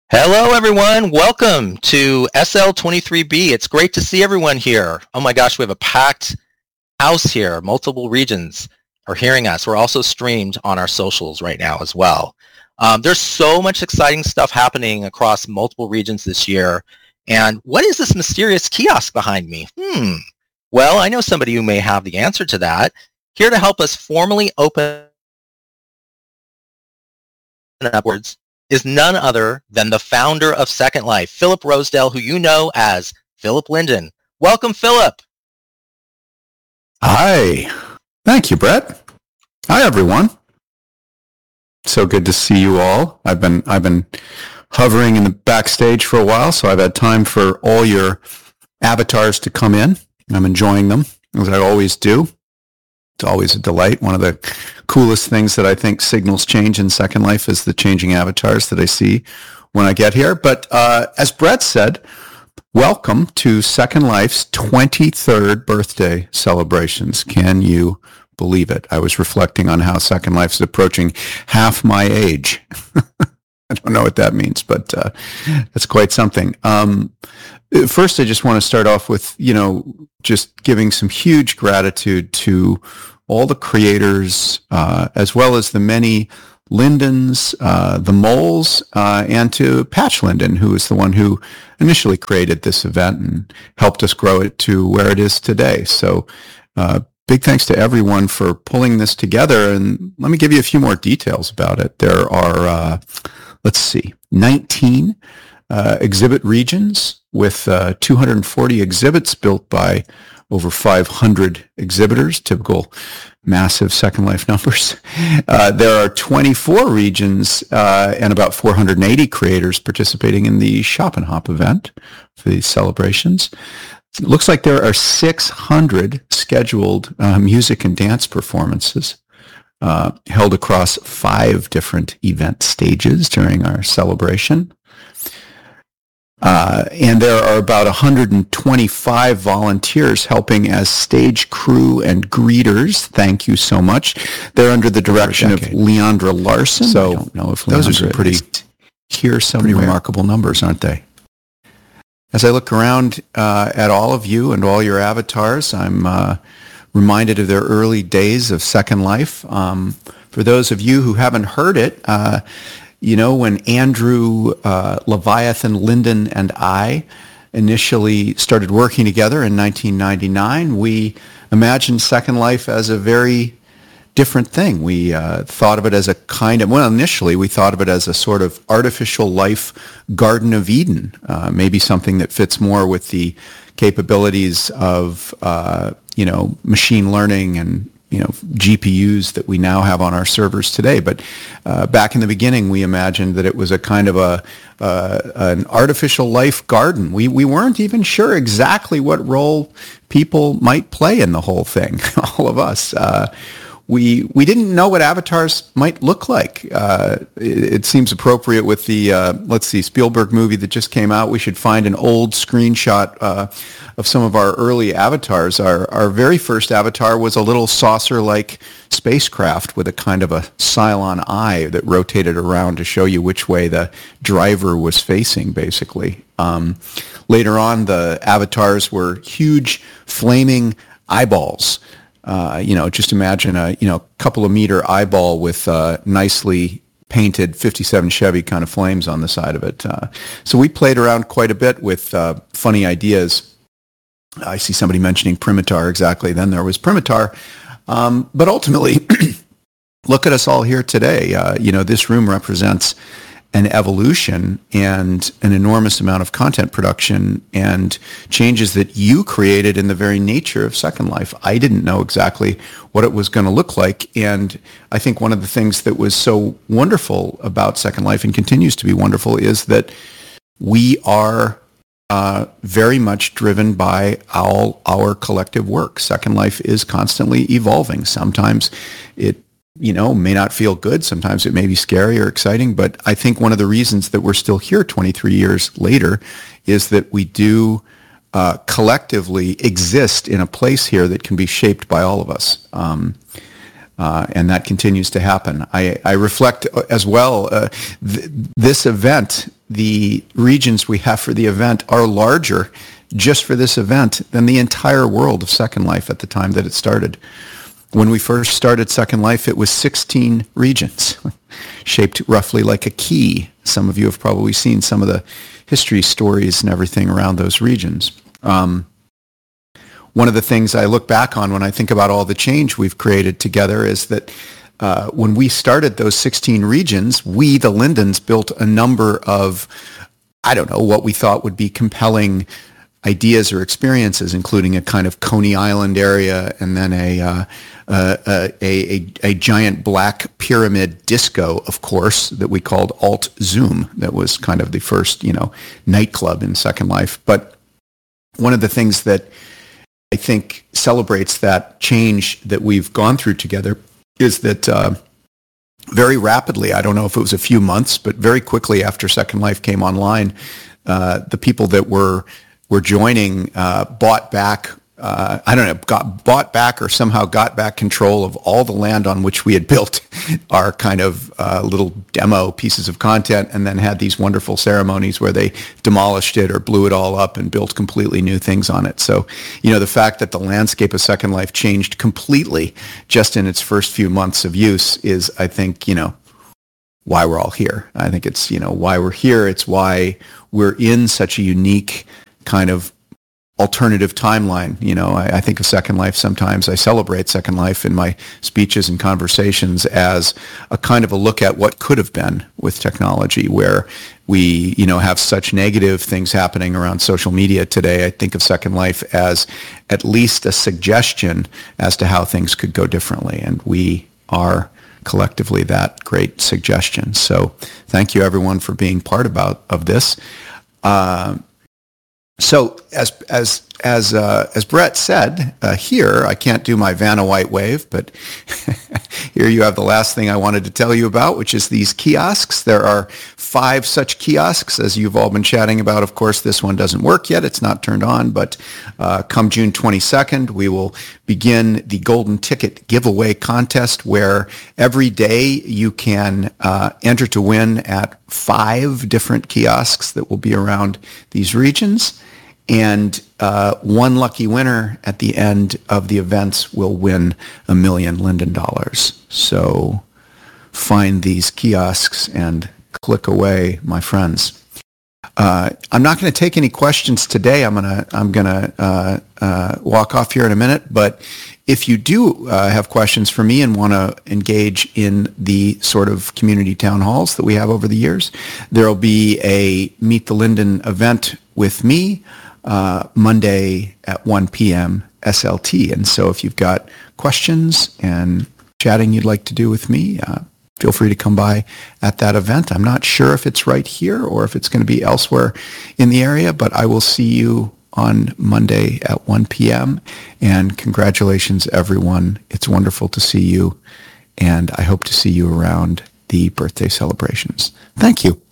Hello, everyone. Welcome to SL23B. It's great to see everyone here. Oh my gosh, we have a packed house here. Multiple regions are hearing us. We're also streamed on our socials right now as well. There's so much exciting stuff happening across multiple regions this year. And what is this mysterious kiosk behind me? Well, I know somebody who may have the answer to that. Here to help us formally open upwards is none other than the founder of Second Life, Philip Rosedale, who you know as Philip Linden. Welcome, Philip. Hi. Thank you, Brett. Hi, everyone. So good to see you all. I've been hovering in the backstage for a while, so I've had time for all your avatars to come in. I'm enjoying them, as I always do. It's always a delight. One of the coolest things that I think signals change in Second Life is the changing avatars that I see when I get here. But as Brett said, welcome to Second Life's 23rd birthday celebrations. Can you believe it? I was reflecting on how Second Life is approaching half my age. I don't know what that means, but that's quite something. First, I just want to start off with, just giving some huge gratitude to all the creators, as well as the many Lindens, the moles, and to Patch Linden, who is the one who initially created this event and helped us grow it to where it is today. So big thanks to everyone for pulling this together. And let me give you a few more details about it. There are, 19 exhibit regions with 240 exhibits built by over 500 exhibitors, typical massive Second Life numbers. There are 24 regions and about 480 creators participating in the Shop and Hop event for these celebrations. It looks like there are 600 scheduled music and dance performances held across 5 different event stages during our celebration. And there are about 125 volunteers helping as stage crew and greeters. Thank you so much. They're under the direction of Leandra Larson. So I don't know if those are some pretty remarkable numbers, aren't they? As I look around at all of you and all your avatars, I'm reminded of their early days of Second Life. For those of you who haven't heard it, when Andrew, Leviathan, Linden, and I initially started working together in 1999, we imagined Second Life as a very different thing. We thought of it as initially we thought of it as a sort of artificial life Garden of Eden, maybe something that fits more with the capabilities of, machine learning and GPUs that we now have on our servers today. But back in the beginning, we imagined that it was a kind of an artificial life garden. We weren't even sure exactly what role people might play in the whole thing, all of us. We didn't know what avatars might look like. It seems appropriate with the, Spielberg movie that just came out. We should find an old screenshot of some of our early avatars. Our very first avatar was a little saucer-like spacecraft with a kind of a Cylon eye that rotated around to show you which way the driver was facing, basically. Later on, the avatars were huge flaming eyeballs. Just imagine a couple of meter eyeball with nicely painted 57 Chevy kind of flames on the side of it. So we played around quite a bit with funny ideas. I see somebody mentioning Primitar. Exactly. Then there was Primitar. But ultimately, look at us all here today. This room represents an evolution and an enormous amount of content production and changes that you created in the very nature of Second Life. I didn't know exactly what it was going to look like, and I think one of the things that was so wonderful about Second Life and continues to be wonderful is that we are very much driven by all our collective work. Second Life is constantly evolving. Sometimes it may not feel good. Sometimes it may be scary or exciting, but I think one of the reasons that we're still here 23 years later is that we do collectively exist in a place here that can be shaped by all of us. And that continues to happen. I reflect as well, this event the regions we have for the event are larger just for this event than the entire world of Second Life at the time that it started. When we first started Second Life, it was 16 regions, shaped roughly like a key. Some of you have probably seen some of the history stories and everything around those regions. One of the things I look back on when I think about all the change we've created together is that when we started those 16 regions, we, the Lindens, built a number of, I don't know, what we thought would be compelling ideas or experiences, including a kind of Coney Island area and then a giant black pyramid disco, of course, that we called Alt Zoom. That was kind of the first, nightclub in Second Life. But one of the things that I think celebrates that change that we've gone through together is that very rapidly, I don't know if it was a few months, but very quickly after Second Life came online, the people that were joining bought back, bought back or somehow got back control of all the land on which we had built our kind of little demo pieces of content, and then had these wonderful ceremonies where they demolished it or blew it all up and built completely new things on it. So, the fact that the landscape of Second Life changed completely just in its first few months of use is, I think, why we're all here. I think it's, why we're here. It's why we're in such a unique kind of alternative timeline. I think of Second Life sometimes. I celebrate Second Life in my speeches and conversations as a kind of a look at what could have been with technology, where we, have such negative things happening around social media today. I think of Second Life as at least a suggestion as to how things could go differently, and we are collectively that great suggestion. So thank you everyone for being part of this. So as Brett said, here, I can't do my Vanna White wave, but here you have the last thing I wanted to tell you about, which is these kiosks. There are 5 such kiosks, as you've all been chatting about. Of course, this one doesn't work yet. It's not turned on, but come June 22nd, we will begin the Golden Ticket giveaway contest, where every day you can enter to win at 5 different kiosks that will be around these regions. And one lucky winner at the end of the events will win $1 million Linden dollars. So find these kiosks and click away, my friends. I'm not going to take any questions today. I'm gonna walk off here in a minute. But if you do have questions for me and want to engage in the sort of community town halls that we have over the years, there will be a Meet the Linden event with me Monday at 1 p.m. SLT. And so if you've got questions and chatting you'd like to do with me, feel free to come by at that event. I'm not sure if it's right here or if it's going to be elsewhere in the area, but I will see you on Monday at 1 p.m. And congratulations, everyone. It's wonderful to see you, and I hope to see you around the birthday celebrations. Thank you.